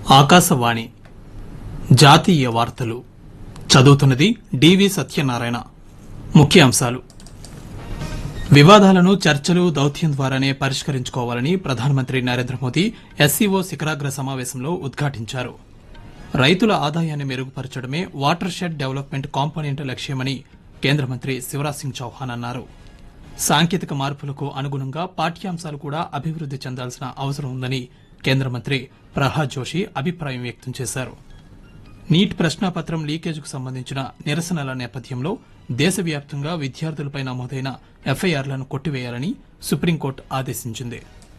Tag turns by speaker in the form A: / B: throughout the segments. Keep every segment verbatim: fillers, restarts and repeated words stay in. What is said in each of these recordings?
A: ఆకాశవాణి జాతీయ వార్తలు చదువుతున్నది డివి సత్యనారాయణ. ముఖ్యాంశాలు: వివాదాలను చర్చలు, దౌత్యం ద్వారానే పరిష్కరించుకోవాలని ప్రధానమంత్రి నరేంద్ర మోదీ ఎస్సీఓ శిఖరాగ్ర సమావేశంలో ఉద్ఘాటించారు. రైతుల ఆదాయాన్ని మెరుగుపరచడమే వాటర్ షెడ్ డెవలప్మెంట్ కాంపోనెంట్ లక్ష్యమని కేంద్ర మంత్రి శివరాజ్ సింగ్ చౌహాన్ అన్నారు. సాంకేతిక మార్పులకు అనుగుణంగా పాఠ్యాంశాలు కూడా అభివృద్ది చెందాల్సిన అవసరం ఉందని కేంద్ర మంత్రి ప్రహ్లాద్ జోషి అభిప్రాయం వ్యక్తం చేశారు. నీట్ ప్రశ్నాపత్రం లీకేజ్కు సంబంధించిన నిరసనల నేపథ్యంలో దేశవ్యాప్తంగా విద్యార్థులపై నమోదైన ఎఫ్ఐఆర్లను కొట్టివేయాలని సుప్రీంకోర్టు ఆదేశించింది.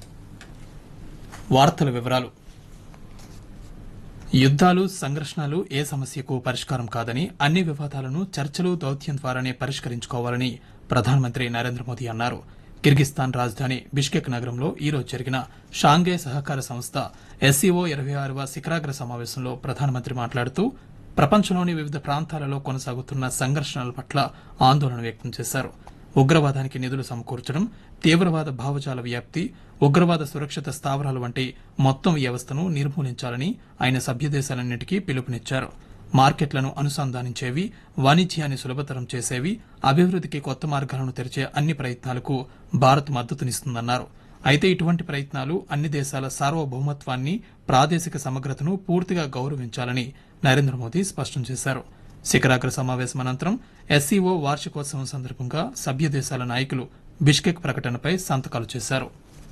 A: వార్తల వివరాలు: యుద్దాలు, సంఘర్షణలు ఏ సమస్యకు పరిష్కారం కాదని, అన్ని వివాదాలను చర్చలు, దౌత్యం ద్వారానే పరిష్కరించుకోవాలని ప్రధానమంత్రి నరేంద్ర మోదీ అన్నారు. కిర్గిస్థాన్ రాజధాని బిష్కెక్ నగరంలో ఈ రోజు జరిగిన షాంఘై సహకార సంస్థ ఎస్సీఓ ఇరవై ఆరవ శిఖరాగ్ర సమావేశంలో ప్రధానమంత్రి మాట్లాడుతూ ప్రపంచంలోని వివిధ ప్రాంతాలలో కొనసాగుతున్న సంఘర్షణల పట్ల ఆందోళన వ్యక్తం చేశారు. ఉగ్రవాదానికి నిధులు సమకూర్చడం, తీవ్రవాద భావజాల వ్యాప్తి, ఉగ్రవాద సురక్షిత స్థావరాలు వంటి మొత్తం వ్యవస్థను నిర్మూలించాలని ఆయన సభ్యదేశాలన్నింటికీ పిలుపునిచ్చారు. మార్కెట్లను అనుసంధానించేవి, వాణిజ్యాన్ని సులభతరం చేసేవి, అభివృద్దికి కొత్త మార్గాలను తెరిచే అన్ని ప్రయత్నాలకు భారత్ మద్దతునిస్తుందన్నారు. అయితే ఇటువంటి ప్రయత్నాలు అన్ని దేశాల సార్వభౌమత్వాన్ని, ప్రాదేశిక సమగ్రతను పూర్తిగా గౌరవించాలని నరేంద్ర మోదీ స్పష్టం చేశారు. శిఖరాగ్ర సమావేశం అనంతరం ఎస్సీఓ వార్షికోత్సవం సందర్భంగా సభ్య దేశాల నాయకులు బిష్కెక్ ప్రకటనపై సంతకాలు చేశారు.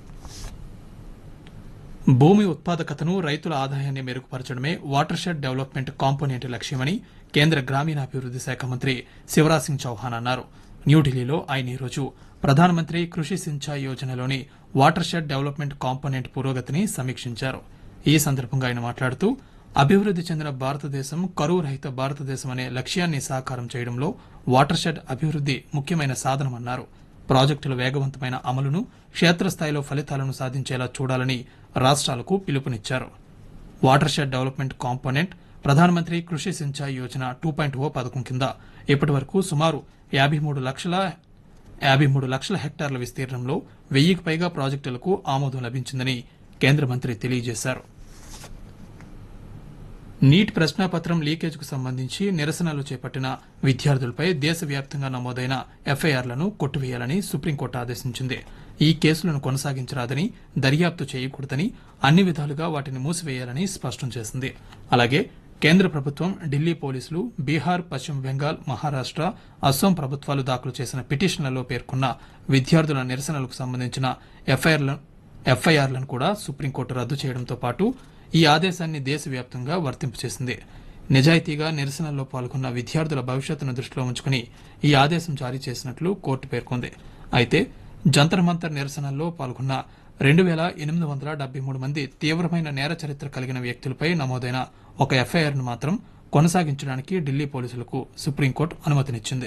A: భూమి ఉత్పాదకతను, రైతుల ఆదాయాన్ని మెరుగుపరచడమే వాటర్ షెడ్ డెవలప్మెంట్ కాంపోనెంట్ లక్ష్యమని కేంద్ర గ్రామీణాభివృద్ది శాఖ మంత్రి శివరాజ్ సింగ్ చౌహాన్ అన్నారు. న్యూఢిల్లీలో ఆయన ఈరోజు ప్రధానమంత్రి కృషి Sinchai యోజనలోని water shed development component పురోగతిని సమీక్షించారు. ఈ సందర్భంగా ఆయన మాట్లాడుతూ అభివృద్ది చెందిన భారతదేశం, కరువు రహిత భారతదేశం అనే లక్ష్యాన్ని సాకారం చేయడంలో వాటర్ షెడ్ అభివృద్ది ముఖ్యమైన సాధనమన్నారు. ప్రాజెక్టుల వేగవంతమైన అమలును, క్షేత్రస్థాయిలో ఫలితాలను సాధించేలా చూడాలని రాష్ట్రాలకు పిలుపునిచ్చారు. వాటర్ షెడ్ డెవలప్మెంట్ కాంపోనెంట్ ప్రధానమంత్రి కృషి సించాయ్ యోజన టూ పాయింట్ ఓ పథకం కింద ఇప్పటి వరకు సుమారు యాభై మూడు లక్షల యాభై మూడు లక్షల హెక్టార్ల విస్తీర్ణంలో వెయ్యికి పైగా ప్రాజెక్టులకు ఆమోదం లభించిందని కేంద్ర మంత్రి తెలియజేశారు. నీట్ ప్రశ్నాపత్రం లీకేజ్కు సంబంధించి నిరసనలు చేపట్టిన విద్యార్థులపై దేశవ్యాప్తంగా నమోదైన ఎఫ్ఐఆర్లను కొట్టివేయాలని సుప్రీంకోర్టు ఆదేశించింది. ఈ కేసులను కొనసాగించరాదని, దర్యాప్తు చేయకూడదని, అన్ని విధాలుగా వాటిని మూసివేయాలని స్పష్టం చేసింది. అలాగే కేంద్ర ప్రభుత్వం, ఢిల్లీ పోలీసులు, బీహార్, పశ్చిమ బెంగాల్, మహారాష్ట, అస్సోం ప్రభుత్వాలు దాఖలు చేసిన పిటిషన్లలో పేర్కొన్న విద్యార్థుల నిరసనలకు సంబంధించిన ఎఫ్ఐఆర్లను కూడా సుప్రీంకోర్టు రద్దు చేయడంతో పాటు ఈ ఆదేశాన్ని దేశవ్యాప్తంగా వర్తింపు చేసింది. నిజాయితీగా నిరసనల్లో పాల్గొన్న విద్యార్థుల భవిష్యత్తును దృష్టిలో ఉంచుకుని ఈ ఆదేశం జారీ చేసినట్లు కోర్టు పేర్కొంది. అయితే జంతర్ మంతర్ నిరసనల్లో పాల్గొన్న రెండు వేల ఎనిమిది వందల డెబ్బై మూడు మంది తీవ్రమైన నేర చరిత్ర కలిగిన వ్యక్తులపై నమోదైన ఒక ఎఫ్ఐఆర్ను మాత్రం కొనసాగించడానికి ఢిల్లీ పోలీసులకు సుప్రీంకోర్టు అనుమతినిచ్చింది.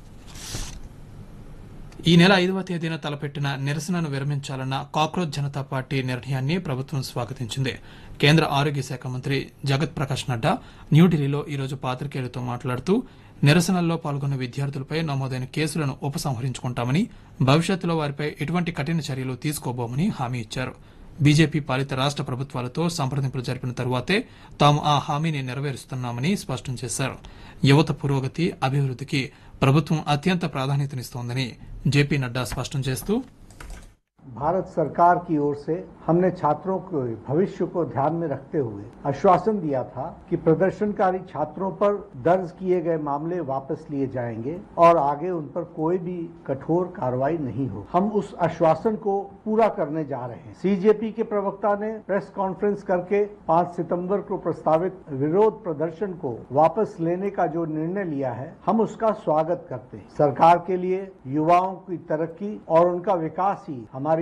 A: ఈ నెల ఐదవ తేదీన తలపెట్టిన నిరసనను విరమించాలన్న కాక్రోచ్ జనతా పార్టీ నిర్ణయాన్ని ప్రభుత్వం స్వాగతించింది. కేంద్ర ఆరోగ్య శాఖ మంత్రి జగత్ ప్రకాష్ నడ్డా న్యూఢిల్లీలో ఈరోజు పాత్రికేయులతో మాట్లాడుతూ నిరసనల్లో పాల్గొన్న విద్యార్థులపై నమోదైన కేసులను ఉపసంహరించుకుంటామని, భవిష్యత్తులో వారిపై ఎటువంటి కఠిన చర్యలు తీసుకోబోమని హామీ ఇచ్చారు. బీజేపీ పాలిత రాష్ట ప్రభుత్వాలతో సంప్రదింపులు జరిపిన తరువాతే తాము ఆ హామీని నెరవేరుస్తున్నామని స్పష్టం చేశారు. యువత పురోగతి, అభివృద్దికి ప్రభుత్వం అత్యంత ప్రాధాన్యతనిస్తోందని జేపీ నడ్డా స్పష్టం చేస్తూ
B: भारत सरकार की ओर से हमने छात्रों के भविष्य को ध्यान में रखते हुए आश्वासन दिया था कि प्रदर्शनकारी छात्रों पर दर्ज किए गए मामले वापस लिए जाएंगे और आगे उन पर कोई भी कठोर कार्रवाई नहीं हो। हम उस आश्वासन को पूरा करने जा रहे हैं। सीजेपी के प्रवक्ता ने प्रेस कॉन्फ्रेंस करके पाँच सितंबर को प्रस्तावित विरोध प्रदर्शन को वापस लेने का जो निर्णय लिया है, हम उसका स्वागत करते हैं। सरकार के लिए युवाओं की तरक्की और उनका विकास ही हमारे